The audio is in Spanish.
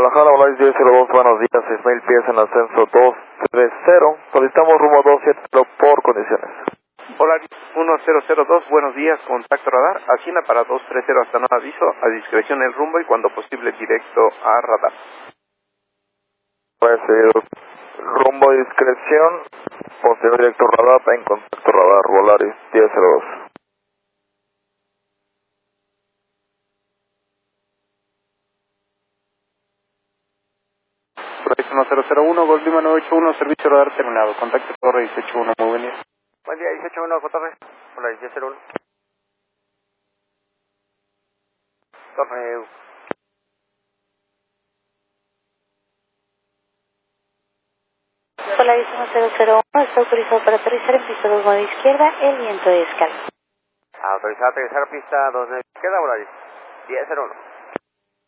Guadalajara, Volaris 1002, buenos días, 6,000 pies en ascenso 230, solicitamos rumbo 270 por condiciones. Volaris 1002, buenos días, contacto radar, Hacienda para 230 hasta nuevo aviso, a discreción el rumbo y cuando posible directo a radar. Recibido, rumbo discreción, posterior directo radar, en contacto radar, Volaris 1002. Volaris 1001, Gol Lima 981, servicio radar terminado, contacto Torre 181, muy buen día. Buen día, 181, Torre, Volaris 1001. Torre. Volaris 1001, está autorizado para aterrizar en pista 2 modo izquierda, el viento es calmo. Autorizado a aterrizar pista 2 de izquierda, Volaris 1001.